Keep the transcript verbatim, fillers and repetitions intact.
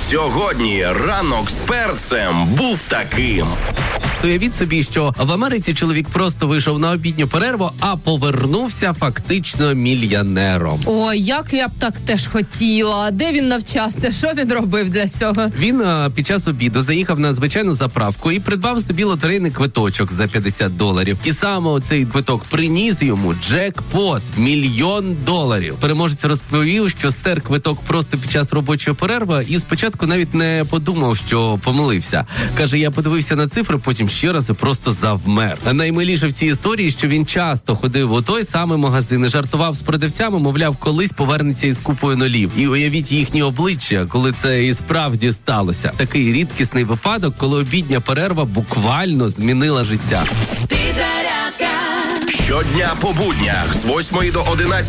Сьогодні ранок з перцем був таким. Уявіть собі, що в Америці чоловік просто вийшов на обідню перерву, а повернувся фактично мільйонером. Ой, як я б так теж хотіла. Де він навчався? Що він робив для цього? Він а, під час обіду заїхав на звичайну заправку і придбав собі лотерейний квиточок за п'ятдесят доларів. І саме цей квиток приніс йому джекпот – мільйон доларів. Переможець розповів, що стер квиток просто під час робочої перерви і спочатку навіть не подумав, що помилився. Каже, я подивився на цифри, потім ще раз і просто завмер. А наймиліше в цій історії, що він часто ходив у той самий магазин і жартував з продавцями, мовляв, колись повернеться із купою нулів. І уявіть їхні обличчя, коли це і справді сталося. Такий рідкісний випадок, коли обідня перерва буквально змінила життя. Щодня по буднях з восьмої до одинадцятої